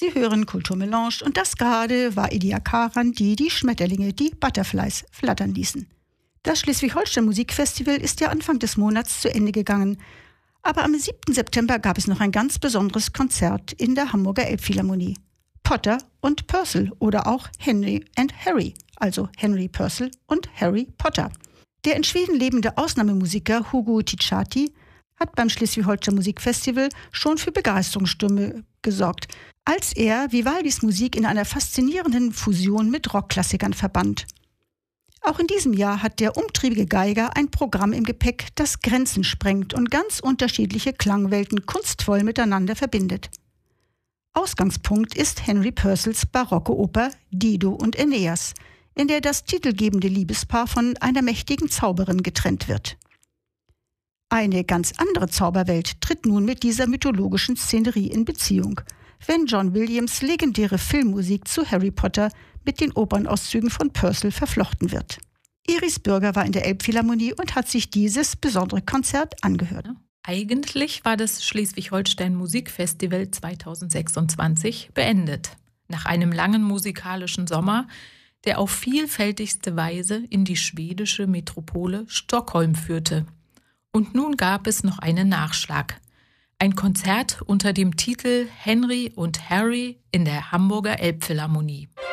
Sie hören Kulturmelange und das gerade war Edia Karan, die Schmetterlinge, die Butterflies, flattern ließen. Das Schleswig-Holstein Musikfestival ist ja Anfang des Monats zu Ende gegangen. Aber am 7. September gab es noch ein ganz besonderes Konzert in der Hamburger Elbphilharmonie. Potter und Purcell oder auch Henry and Harry, also Henry Purcell und Harry Potter. Der in Schweden lebende Ausnahmemusiker Hugo Ticciati hat beim Schleswig-Holstein Musikfestival schon für Begeisterungsstürme gesorgt, als er Vivaldis Musik in einer faszinierenden Fusion mit Rockklassikern verband. Auch in diesem Jahr hat der umtriebige Geiger ein Programm im Gepäck, das Grenzen sprengt und ganz unterschiedliche Klangwelten kunstvoll miteinander verbindet. Ausgangspunkt ist Henry Purcells barocke Oper Dido und Aeneas, in der das titelgebende Liebespaar von einer mächtigen Zauberin getrennt wird. Eine ganz andere Zauberwelt tritt nun mit dieser mythologischen Szenerie in Beziehung, wenn John Williams' legendäre Filmmusik zu Harry Potter mit den Opernauszügen von Purcell verflochten wird. Iris Bürger war in der Elbphilharmonie und hat sich dieses besondere Konzert angehört. Eigentlich war das Schleswig-Holstein Musikfestival 2026 beendet. Nach einem langen musikalischen Sommer, der auf vielfältigste Weise in die schwedische Metropole Stockholm führte. Und nun gab es noch einen Nachschlag. Ein Konzert unter dem Titel Henry und Harry in der Hamburger Elbphilharmonie.